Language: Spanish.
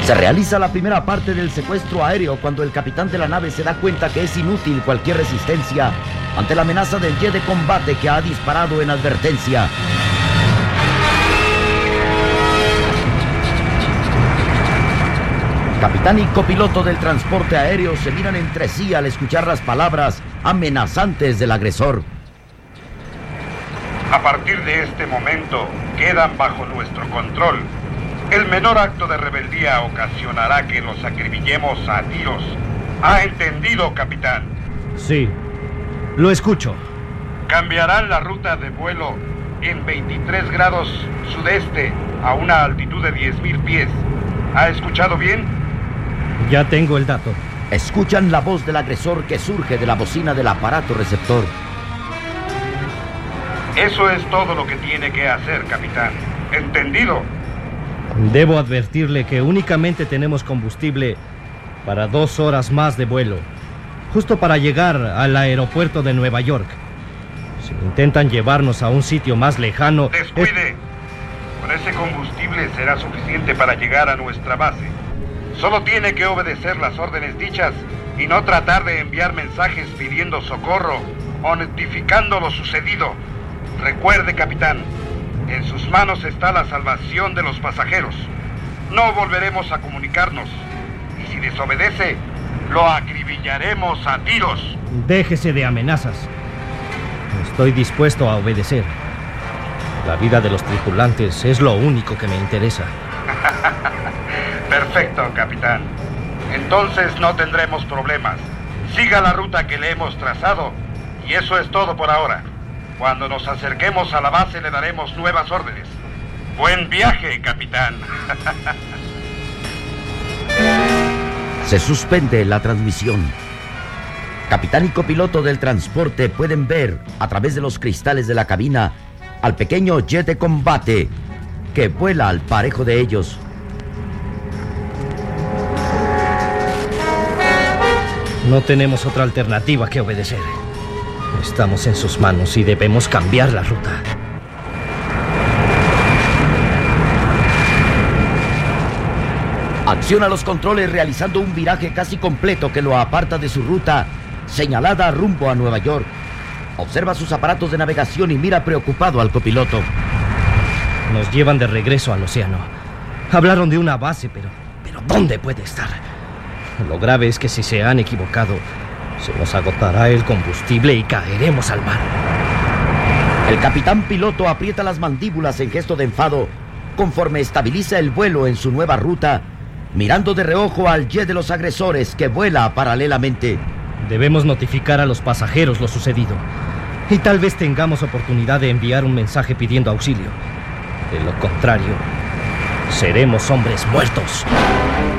Se realiza la primera parte del secuestro aéreo cuando el capitán de la nave se da cuenta que es inútil cualquier resistencia ante la amenaza del jet de combate que ha disparado en advertencia. Capitán y copiloto del transporte aéreo se miran entre sí al escuchar las palabras amenazantes del agresor. A partir de este momento, quedan bajo nuestro control. El menor acto de rebeldía ocasionará que los acribillemos a tiros. ¿Ha entendido, capitán? Sí, lo escucho. Cambiarán la ruta de vuelo en 23 grados sudeste a una altitud de 10.000 pies. ¿Ha escuchado bien? Ya tengo el dato. Escuchan la voz del agresor que surge de la bocina del aparato receptor. Eso es todo lo que tiene que hacer, capitán. ¿Entendido? Debo advertirle que únicamente tenemos combustible para 2 horas más de vuelo, justo para llegar al aeropuerto de Nueva York. Si intentan llevarnos a un sitio más lejano... Descuide. Con ese combustible será suficiente para llegar a nuestra base. Solo tiene que obedecer las órdenes dichas y no tratar de enviar mensajes pidiendo socorro o notificando lo sucedido. Recuerde, capitán, en sus manos está la salvación de los pasajeros. No volveremos a comunicarnos. Y si desobedece, lo acribillaremos a tiros. Déjese de amenazas. Estoy dispuesto a obedecer. La vida de los tripulantes es lo único que me interesa. Perfecto, capitán. Entonces no tendremos problemas. Siga la ruta que le hemos trazado y eso es todo por ahora. Cuando nos acerquemos a la base le daremos nuevas órdenes. Buen viaje, capitán. Se suspende la transmisión. Capitán y copiloto del transporte pueden ver, a través de los cristales de la cabina, al pequeño jet de combate que vuela al parejo de ellos. No tenemos otra alternativa que obedecer. Estamos en sus manos y debemos cambiar la ruta. Acciona los controles realizando un viraje casi completo que lo aparta de su ruta, señalada rumbo a Nueva York. Observa sus aparatos de navegación y mira preocupado al copiloto. Nos llevan de regreso al océano. Hablaron de una base, pero ¿dónde puede estar? Lo grave es que si se han equivocado, se nos agotará el combustible y caeremos al mar. El capitán piloto aprieta las mandíbulas en gesto de enfado conforme estabiliza el vuelo en su nueva ruta, mirando de reojo al jet de los agresores que vuela paralelamente. Debemos notificar a los pasajeros lo sucedido y tal vez tengamos oportunidad de enviar un mensaje pidiendo auxilio. De lo contrario, seremos hombres muertos.